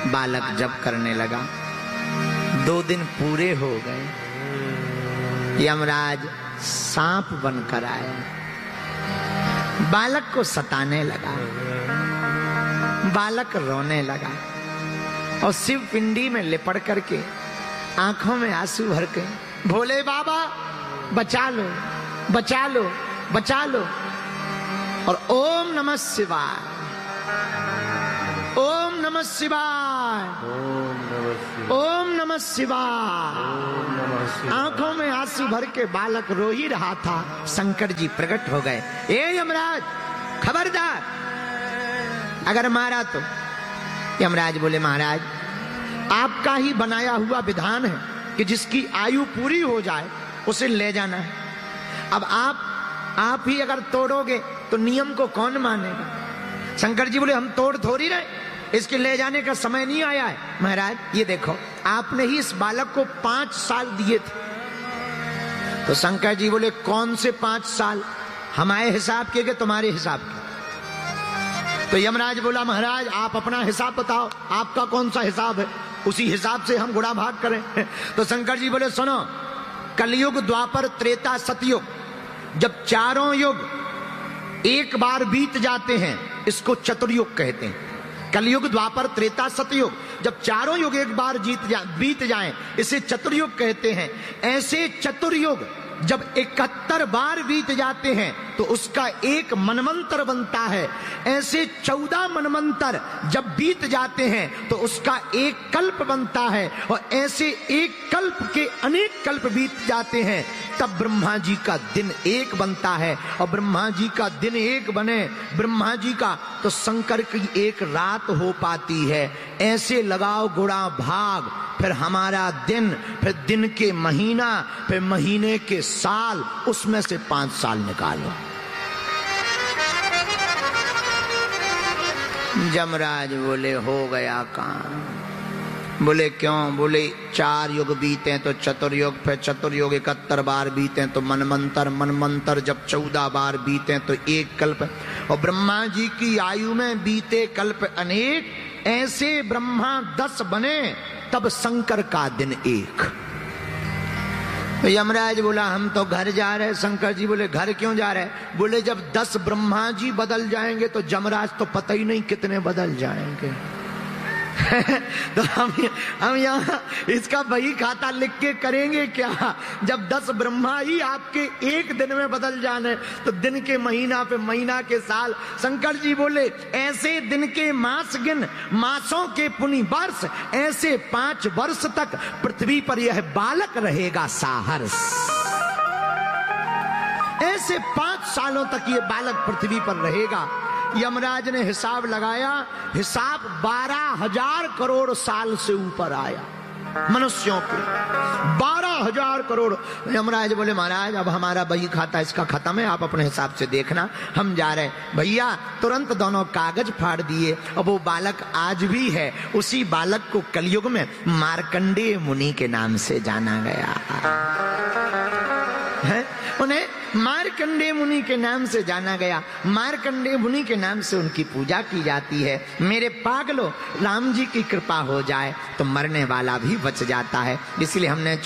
बालक जप करने लगा। 2 दिन पूरे हो गए, यमराज सांप बनकर आए, बालक को सताने लगा। बालक रोने लगा और शिव पिंडी में लिपट करके आंखों में आंसू भर के, भोले बाबा बचा लो, बचा लो, बचा लो। और ओम नमः शिवाय, ओम नमः शिवाय, ओम नमः शिवाय। आंखों में आंसू भर के बालक रो ही रहा था। शंकर जी प्रकट हो गए। ए यमराज, खबरदार, अगर मारा तो। यमराज बोले, महाराज आपका ही बनाया हुआ विधान है कि जिसकी आयु पूरी हो जाए उसे ले जाना है। अब आप ही अगर तोड़ोगे तो नियम को कौन मानेगा। शंकर जी बोले, हम तोड़ थोड़ी रहे, इसके ले जाने का समय नहीं आया है। महाराज ये देखो, आपने ही इस बालक को 5 साल दिए थे। तो शंकर जी बोले, कौन से 5 साल, हमारे हिसाब के तुम्हारे हिसाब के। तो यमराज बोला, महाराज आप अपना हिसाब बताओ, आपका कौन सा हिसाब है, उसी हिसाब से हम गुणा भाग करें। तो शंकर जी बोले, सुनो, कलयुग, द्वापर, त्रेता, सतयुग, जब चारों युग एक बार बीत जाते हैं इसको चतुर्युग कहते हैं। कलयुग, द्वापर, त्रेता, सतयुग, जब चारों युग एक बार बीत जाएं इसे चतुर्युग कहते हैं। ऐसे चतुर्युग जब 71 बार बीत जाते हैं तो उसका एक मनवंतर बनता है। ऐसे 14 मनवंतर जब बीत जाते हैं तो उसका एक कल्प बनता है। और ऐसे एक कल्प के अनेक कल्प बीत जाते हैं, तब ब्रह्मा जी का दिन एक बनता है। और ब्रह्मा जी का दिन एक बने ब्रह्मा जी का, तो शंकर की एक रात हो पाती है। ऐसे लगाओ गुणा भाग, फिर हमारा दिन, फिर दिन के महीना, फिर महीने के साल, उसमें से 5 साल निकालो। यमराज बोले, हो गया काम। बोले क्यों? बोले 4 युग बीते तो चतुर्युग, फिर चतुर्युग 71 बार बीते तो मनमंतर, मनमंतर जब 14 बार बीते तो एक कल्प। और ब्रह्मा जी की आयु में बीते कल्प अनेक, ऐसे ब्रह्मा 10 बने तब शंकर का दिन एक। तो यमराज बोला, हम तो घर जा रहे। शंकर जी बोले, घर क्यों जा रहे? बोले, जब 10 ब्रह्मा जी बदल जाएंगे तो यमराज तो पता ही नहीं कितने बदल जाएंगे। तो हम यहाँ इसका बही खाता लिख के करेंगे क्या? जब 10 ब्रह्मा ही आपके एक दिन में बदल जाने तो दिन के महीना पे महीना के साल। शंकर जी बोले, ऐसे दिन के मास गिन, मासों के पुनि वर्ष, ऐसे 5 वर्ष तक पृथ्वी पर यह बालक रहेगा साहर्ष। ऐसे 5 सालों तक ये बालक पृथ्वी पर रहेगा। यमराज ने हिसाब लगाया, हिसाब 12,000 करोड़ साल से ऊपर आया मनुष्यों के, 12,000 करोड़। यमराज बोले, महाराज अब हमारा बही खाता इसका खत्म है, आप अपने हिसाब से देखना, हम जा रहे हैं। भैया तुरंत दोनों कागज फाड़ दिए। अब वो बालक आज भी है। उसी बालक को कलयुग में मार्कंडेय मुनि के नाम से जाना गया है। उन्हें मार्कंडेय मुनि के नाम से जाना गया। मार्कंडेय मुनि के नाम से उनकी पूजा की जाती है। मेरे पागलों, राम जी की कृपा हो जाए तो मरने वाला भी बच जाता है। इसलिए हमने